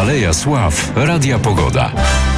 Aleja Sław Radia Pogoda.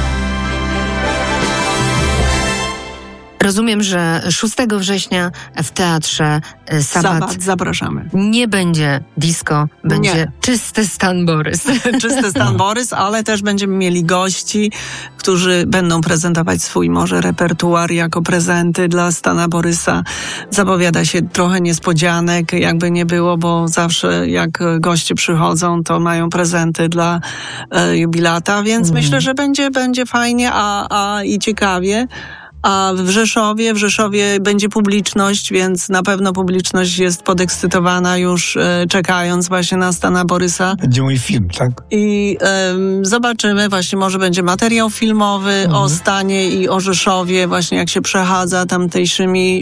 Rozumiem, że 6 września w Teatrze Sabat zapraszamy. Nie będzie disco, będzie czysty Stan Borys. Czysty Stan Borys, ale też będziemy mieli gości, którzy będą prezentować swój może repertuar jako prezenty dla Stana Borysa. Zapowiada się trochę niespodzianek, jakby nie było, bo zawsze jak goście przychodzą, to mają prezenty dla jubilata, więc myślę, że będzie fajnie i ciekawie. A w Rzeszowie będzie publiczność, więc na pewno publiczność jest podekscytowana już czekając właśnie na Stana Borysa. Będzie mój film, tak? I zobaczymy, właśnie może będzie materiał filmowy o Stanie i o Rzeszowie, właśnie jak się przechadza tamtejszymi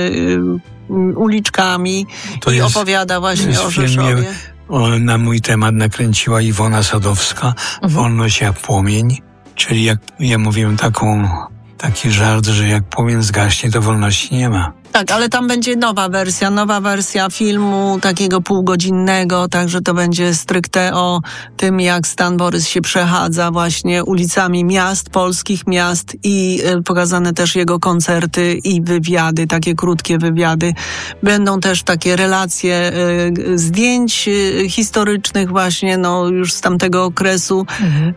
uliczkami i opowiada właśnie o Rzeszowie. Na mój temat nakręciła Iwona Sadowska, Wolność jak płomień, czyli jak ja mówiłem taki żart, że jak płomień zgaśnie, to wolności nie ma. Tak, ale tam będzie nowa wersja filmu, takiego półgodzinnego, także to będzie stricte o tym, jak Stan Borys się przechadza właśnie ulicami miast, polskich miast i pokazane też jego koncerty i wywiady, takie krótkie wywiady. Będą też takie relacje zdjęć historycznych właśnie, już z tamtego okresu,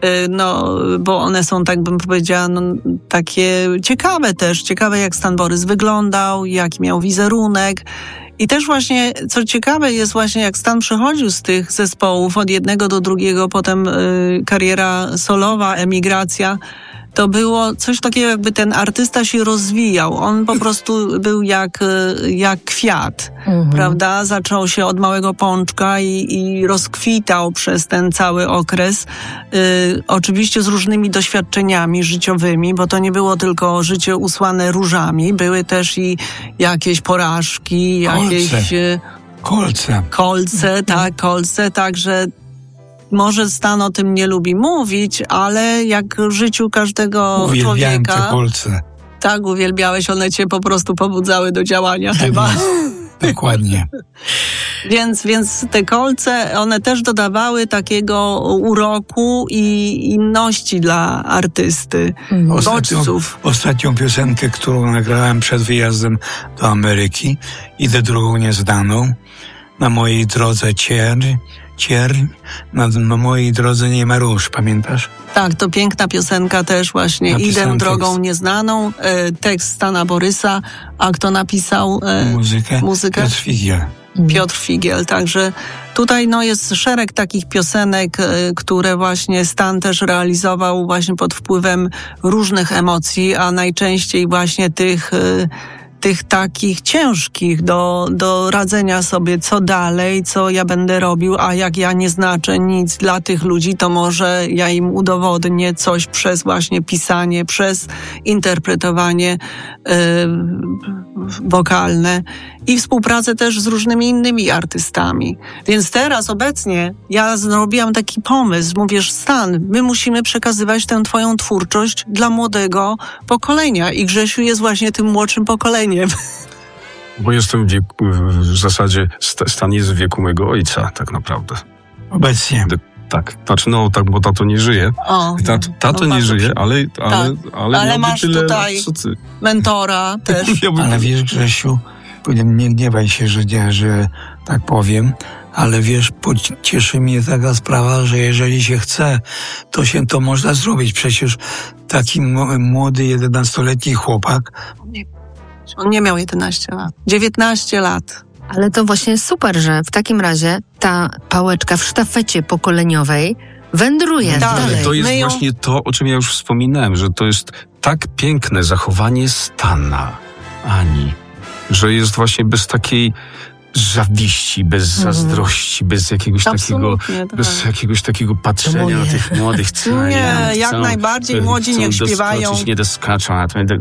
bo one są, tak bym powiedziała, takie ciekawe jak Stan Borys wyglądał, jaki miał wizerunek. I też właśnie, co ciekawe jest właśnie, jak Stan przechodził z tych zespołów od jednego do drugiego, potem kariera solowa, emigracja, to było coś takiego, jakby ten artysta się rozwijał. On po prostu był jak kwiat, prawda? Zaczął się od małego pączka i rozkwitał przez ten cały okres. Oczywiście z różnymi doświadczeniami życiowymi, bo to nie było tylko życie usłane różami. Były też i jakieś porażki, jakieś... Kolce, także... Może Stan o tym nie lubi mówić, ale jak w życiu każdego Uwielbiałem człowieka... te kolce. Tak, uwielbiałeś, one cię po prostu pobudzały do działania chyba. Dokładnie. Więc te kolce, one też dodawały takiego uroku i inności dla artysty, bodźców. Ostatnią piosenkę, którą nagrałem przed wyjazdem do Ameryki, Idę drogą nieznaną, na mojej drodze cierń, na mojej drodze nie ma róż, pamiętasz? Tak, to piękna piosenka też właśnie. Idę drogą nieznaną, tekst Stana Borysa, a kto napisał muzykę? Piotr Figiel. Także tutaj jest szereg takich piosenek, które właśnie Stan też realizował właśnie pod wpływem różnych emocji, a najczęściej właśnie tych takich ciężkich do radzenia sobie, co dalej, co ja będę robił, a jak ja nie znaczę nic dla tych ludzi, to może ja im udowodnię coś przez właśnie pisanie, przez interpretowanie wokalne i współpracę też z różnymi innymi artystami. Więc teraz obecnie ja zrobiłam taki pomysł, mówisz, Stan, my musimy przekazywać tę twoją twórczość dla młodego pokolenia i Grzesiu jest właśnie tym młodszym pokoleniem. Bo jestem w zasadzie Stan jest w wieku mojego ojca, tak naprawdę. Obecnie. Tak, bo tato nie żyje. Tato nie żyje, ale masz tyle tutaj mentora też. Ale wiesz, Grzesiu, nie gniewaj się, że tak powiem, ale wiesz, cieszy mnie taka sprawa, że jeżeli się chce, to można zrobić. Przecież taki młody, 11-letni chłopak... On nie miał 11 lat. 19 lat. Ale to właśnie super, że w takim razie ta pałeczka w sztafecie pokoleniowej wędruje dalej. To jest właśnie to, o czym ja już wspominałem, że to jest tak piękne zachowanie Stana, Ani, że jest właśnie bez takiej zawiści, bez zazdrości, bez jakiegoś takiego patrzenia na tych młodych. Jak najbardziej młodzi niech śpiewają. Nie doskaczą.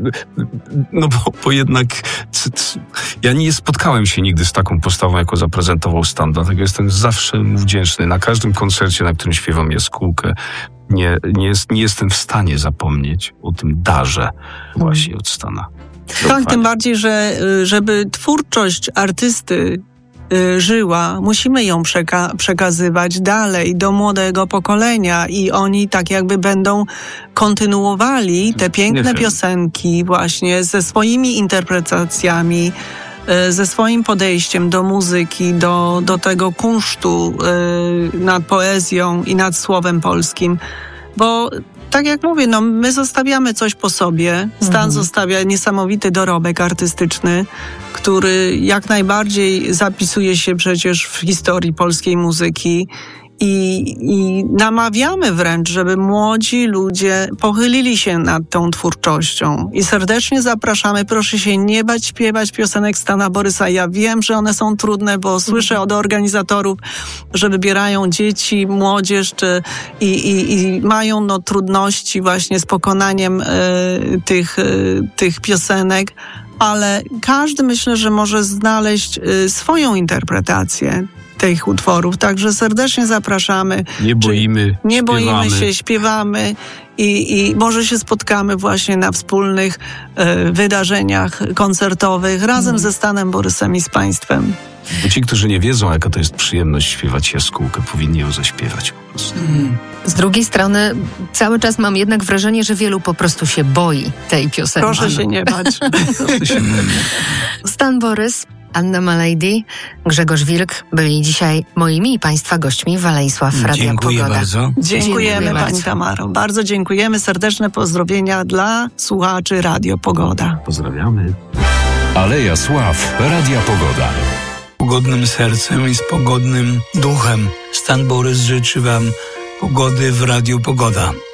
Bo jednak ja nie spotkałem się nigdy z taką postawą, jaką zaprezentował Stan, dlatego jestem zawsze mu wdzięczny. Na każdym koncercie, na którym śpiewam jaskółkę, nie jestem w stanie zapomnieć o tym darze właśnie od Stana. Tak, tym bardziej, że żeby twórczość artysty żyła. Musimy ją przekazywać dalej do młodego pokolenia i oni tak jakby będą kontynuowali te piękne piosenki właśnie ze swoimi interpretacjami, ze swoim podejściem do muzyki, do tego kunsztu nad poezją i nad słowem polskim. Bo tak jak mówię, my zostawiamy coś po sobie. Stan zostawia niesamowity dorobek artystyczny, który jak najbardziej zapisuje się przecież w historii polskiej muzyki. I namawiamy wręcz, żeby młodzi ludzie pochylili się nad tą twórczością. I serdecznie zapraszamy, proszę się nie bać śpiewać piosenek Stana Borysa. Ja wiem, że one są trudne, bo słyszę od organizatorów, że wybierają dzieci, młodzież i mają trudności właśnie z pokonaniem tych piosenek. Ale każdy, myślę, że może znaleźć swoją interpretację tych utworów. Także serdecznie zapraszamy. Nie boimy się, śpiewamy i może się spotkamy właśnie na wspólnych wydarzeniach koncertowych razem ze Stanem Borysem i z Państwem. Bo ci, którzy nie wiedzą, jaka to jest przyjemność śpiewać jaskółkę, powinni ją zaśpiewać po prostu. Z drugiej strony cały czas mam jednak wrażenie, że wielu po prostu się boi tej piosenki. Proszę się nie bać. Stan Borys, Anna Malejdi, Grzegorz Wilk byli dzisiaj moimi i Państwa gośćmi w Alejsław Radia Dziękuję Pogoda. bardzo. Dziękujemy Pani bardzo. Tamaro. Bardzo dziękujemy. Serdeczne pozdrowienia dla słuchaczy Radio Pogoda. Pozdrawiamy. Aleja Sław, Radia Pogoda. Pogodnym sercem i z pogodnym duchem Stan Borys życzy Wam pogody w Radiu Pogoda.